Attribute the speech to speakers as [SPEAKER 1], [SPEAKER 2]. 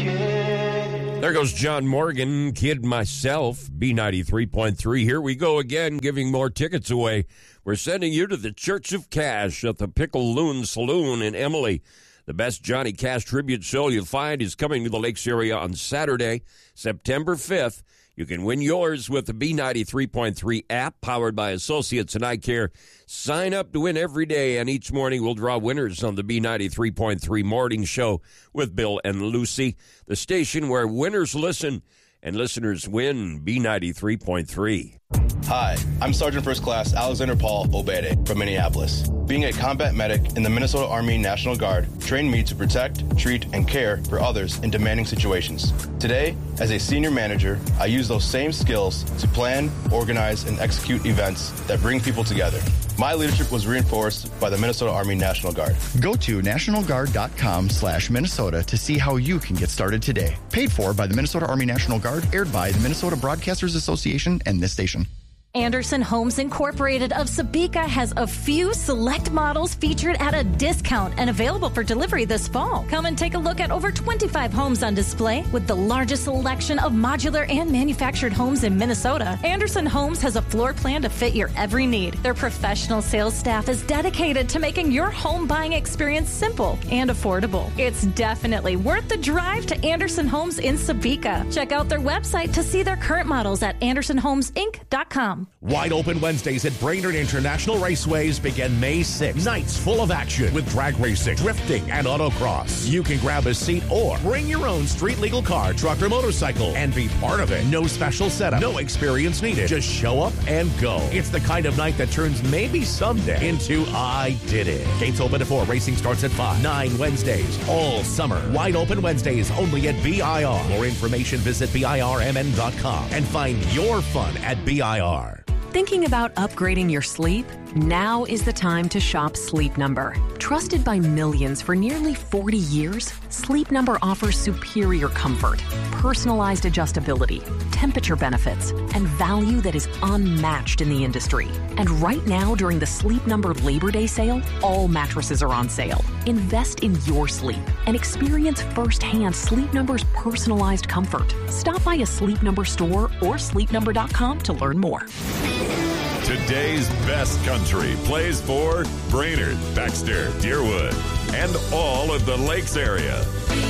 [SPEAKER 1] There goes John Morgan, Kid Myself, B93.3. Here we go again, giving more tickets away. We're sending you to the Church of Cash at the Pickle Loon Saloon in Emily. The best Johnny Cash tribute show you'll find is coming to the Lakes area on Saturday, September 5th. You can win yours with the B93.3 app powered by Associates and Eye Care. Sign up to win every day, and each morning we'll draw winners on the B93.3 Morning Show with Bill and Lucy, the station where winners listen and listeners win. B93.3.
[SPEAKER 2] Hi, I'm Sergeant First Class Alexander Paul Obede from Minneapolis. Being a combat medic in the Minnesota Army National Guard trained me to protect, treat, and care for others in demanding situations. Today, as a senior manager, I use those same skills to plan, organize, and execute events that bring people together. My leadership was reinforced by the Minnesota Army National Guard.
[SPEAKER 3] Go to nationalguard.com/Minnesota to see how you can get started today. Paid for by the Minnesota Army National Guard, aired by the Minnesota Broadcasters Association and this station.
[SPEAKER 4] Anderson Homes Incorporated of Sabika has a few select models featured at a discount and available for delivery this fall. Come and take a look at over 25 homes on display with the largest selection of modular and manufactured homes in Minnesota. Anderson Homes has a floor plan to fit your every need. Their professional sales staff is dedicated to making your home buying experience simple and affordable. It's definitely worth the drive to Anderson Homes in Sabika. Check out their website to see their current models at AndersonHomesInc.com.
[SPEAKER 5] Wide Open Wednesdays at Brainerd International Raceways begin May 6th. Nights full of action with drag racing, drifting, and autocross. You can grab a seat or bring your own street legal car, truck, or motorcycle and be part of it. No special setup, no experience needed. Just show up and go. It's the kind of night that turns maybe someday into I did it. Gates open at 4. Racing starts at 5. 9 Wednesdays all summer. Wide Open Wednesdays only at BIR. More information, visit BIRMN.com and find your fun at BIR.
[SPEAKER 6] Thinking about upgrading your sleep? Now is the time to shop Sleep Number. Trusted by millions for nearly 40 years, Sleep Number offers superior comfort, personalized adjustability, temperature benefits, and value that is unmatched in the industry. And right now, during the Sleep Number Labor Day sale, all mattresses are on sale. Invest in your sleep and experience firsthand Sleep Number's personalized comfort. Stop by a Sleep Number store or sleepnumber.com to learn more.
[SPEAKER 7] Today's best country plays for Brainerd, Baxter, Deerwood, and all of the Lakes area.